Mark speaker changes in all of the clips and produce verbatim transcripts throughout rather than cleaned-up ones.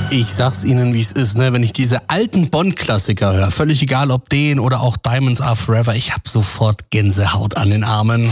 Speaker 1: Ich sag's Ihnen, wie es ist, ne? Wenn ich diese alten Bond-Klassiker höre, völlig egal ob den oder auch Diamonds Are Forever, ich hab sofort Gänsehaut an den Armen.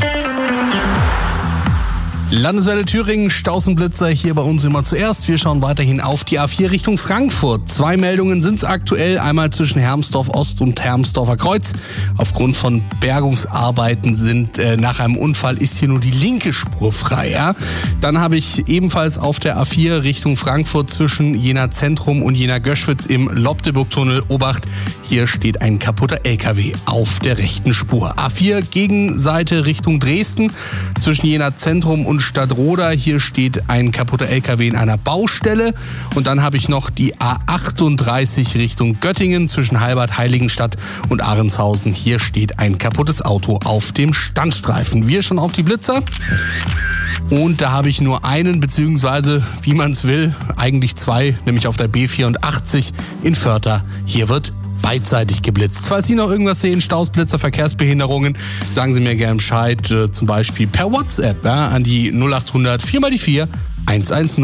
Speaker 1: Landeswelle Thüringen, Stausenblitzer hier bei uns immer zuerst. Wir schauen weiterhin auf die A vier Richtung Frankfurt. Zwei Meldungen sind es aktuell, einmal zwischen Hermsdorf Ost und Hermsdorfer Kreuz. Aufgrund von Bergungsarbeiten sind äh, nach einem Unfall ist hier nur die linke Spur frei. Ja? Dann habe ich ebenfalls auf der A vier Richtung Frankfurt zwischen Jena Zentrum und Jena Göschwitz im Lobdeburg-Tunnel Obacht. Hier steht ein kaputter L K W auf der rechten Spur. A vier Gegenseite Richtung Dresden zwischen Jena Zentrum und Stadtroda. Hier steht ein kaputter L K W in einer Baustelle. Und dann habe ich noch die A achtunddreißig Richtung Göttingen zwischen Halbert, Heiligenstadt und Ahrenshausen. Hier steht ein kaputtes Auto auf dem Standstreifen. Wir schon auf die Blitzer. Und da habe ich nur einen, beziehungsweise, wie man es will, eigentlich zwei, nämlich auf der B vierundachtzig in Vörther. Hier wird beidseitig geblitzt. Falls Sie noch irgendwas sehen, Stausblitzer, Verkehrsbehinderungen, sagen Sie mir gerne Bescheid, äh, zum Beispiel per WhatsApp ja, an die null acht hundert vier mal die vier hundertzehn.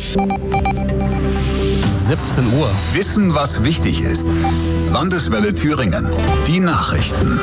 Speaker 1: siebzehn Uhr.
Speaker 2: Wissen, was wichtig ist. Landeswelle Thüringen. Die Nachrichten.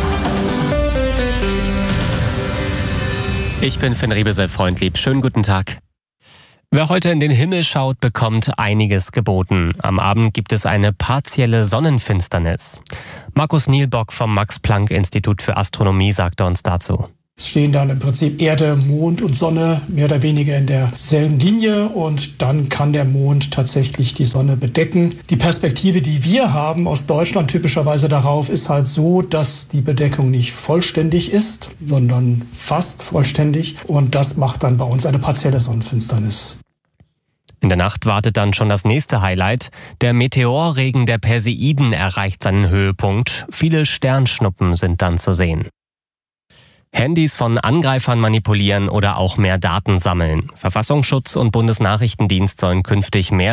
Speaker 3: Ich bin Finn Riebesel-Freundlieb. Schönen guten Tag. Wer heute in den Himmel schaut, bekommt einiges geboten. Am Abend gibt es eine partielle Sonnenfinsternis. Markus Nielbock vom Max-Planck-Institut für Astronomie sagte uns dazu.
Speaker 4: Es stehen dann im Prinzip Erde, Mond und Sonne mehr oder weniger in derselben Linie und dann kann der Mond tatsächlich die Sonne bedecken. Die Perspektive, die wir haben aus Deutschland typischerweise darauf, ist halt so, dass die Bedeckung nicht vollständig ist, sondern fast vollständig und das macht dann bei uns eine partielle Sonnenfinsternis.
Speaker 3: In der Nacht wartet dann schon das nächste Highlight. Der Meteorregen der Perseiden erreicht seinen Höhepunkt. Viele Sternschnuppen sind dann zu sehen. Handys von Angreifern manipulieren oder auch mehr Daten sammeln. Verfassungsschutz und Bundesnachrichtendienst sollen künftig mehr